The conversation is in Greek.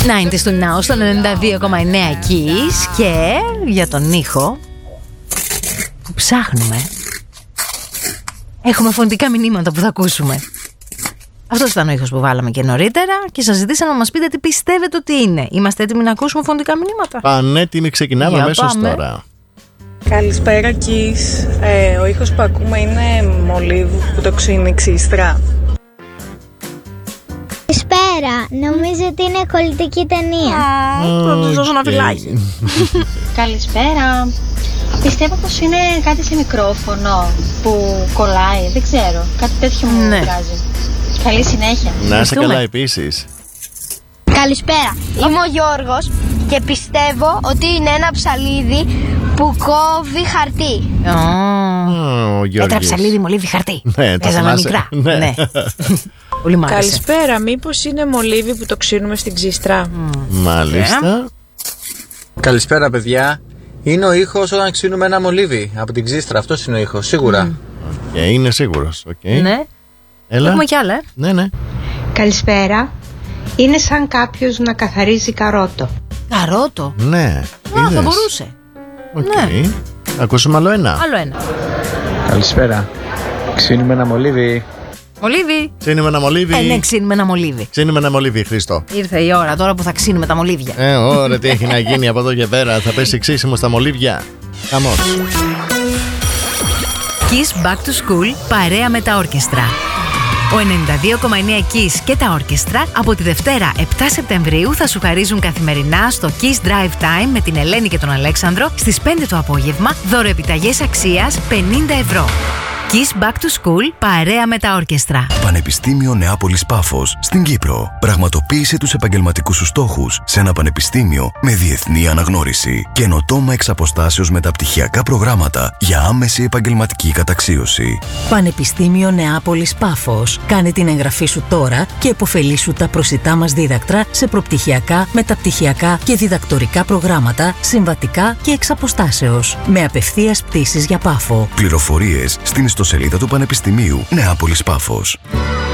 90's του Now στον 92,9 Kiss. Και για τον ήχο που ψάχνουμε, έχουμε φωνητικά μηνύματα που θα ακούσουμε. Αυτός ήταν ο ήχος που βάλαμε και νωρίτερα και σας ζητήσαμε να μας πείτε τι πιστεύετε ότι είναι. Είμαστε έτοιμοι να ακούσουμε φωνητικά μηνύματα? Πανέτοιμοι, ξεκινάμε αμέσως τώρα. Καλησπέρα Kiss. Ο ήχος που ακούμε είναι μολύβου που το ξύνει ξύστρα. Καλησπέρα. Νομίζω ότι είναι κολλητική ταινία. Θα τους δώσω ένα φυλάκι. Καλησπέρα. Πιστεύω πως είναι κάτι σε μικρόφωνο που κολλάει. Δεν ξέρω. Κάτι τέτοιο μου βγάζει. Καλή συνέχεια. Να είσαι καλά επίσης. Καλησπέρα. Είμαι ο Γιώργος και πιστεύω ότι είναι ένα ψαλίδι που κόβει χαρτί. Ένα ψαλίδι μολύβι χαρτί. Ναι, τα θυμάσαι. Μικρά. Ναι. Πολύ μ' άρεσε. Καλησπέρα. Μήπως είναι μολύβι που το ξύνουμε στην ξύστρα? Μάλιστα. Καλησπέρα παιδιά. Είναι ο ήχος όταν ξύνουμε ένα μολύβι από την ξύστρα. Αυτός είναι ο ήχος, σίγουρα. Είναι σίγουρος. Ναι. Έλα. Έχουμε κι άλλα. Ναι. Καλησπέρα. Είναι σαν κάποιος να καθαρίζει καρότο. Καρότο? Ναι. Θα μπορούσε. Ναι. Ακούσουμε άλλο ένα. Καλησπέρα. Ξύνουμε ένα μολύβι. Μολύβι. Ξύνουμε ένα μολύβι. Ναι, ξύνουμε ένα μολύβι. Ξύνουμε ένα μολύβι, Χρήστο. Ήρθε η ώρα τώρα που θα ξύνουμε τα μολύβια. Ωραία, τι έχει να γίνει από εδώ και πέρα. Θα πέσει ξύσιμο στα μολύβια. Χαμός. Kiss Back to School παρέα με τα όρκεστρα. Ο 92,9 Kiss και τα όρκεστρα από τη Δευτέρα 7 Σεπτεμβρίου θα σου χαρίζουν καθημερινά στο Kiss Drive Time με την Ελένη και τον Αλέξανδρο στις 5 το απόγευμα δωροεπιταγές αξίας 50 ευρώ. Kiss Back to School παρέα με τα όρκεστρα. Πανεπιστήμιο Νεάπολης Πάφος στην Κύπρο. Πραγματοποίησε τους επαγγελματικούς σου στόχους σε ένα πανεπιστήμιο με διεθνή αναγνώριση. Καινοτόμα εξ αποστάσεως μεταπτυχιακά προγράμματα για άμεση επαγγελματική καταξίωση. Πανεπιστήμιο Νεάπολης Πάφος. Κάνε την εγγραφή σου τώρα και επωφελήσου τα προσιτά μας δίδακτρα σε προπτυχιακά, μεταπτυχιακά και διδακτορικά προγράμματα, συμβατικά και εξ αποστάσεως. Με απευθείας πτήσεις για Πάφο. Πληροφορίες στην ιστοσελίδα του Πανεπιστημίου Νεάπολης Πάφος.